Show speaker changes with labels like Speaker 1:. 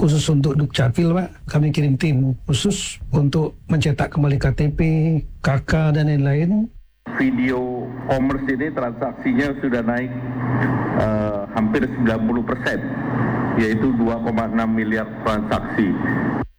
Speaker 1: khusus untuk Dukcapil, Pak. Kami kirim tim khusus untuk mencetak kembali KTP, KK, dan lain-lain.
Speaker 2: Video commerce ini transaksinya sudah naik hampir 90%, yaitu 2,6 miliar transaksi.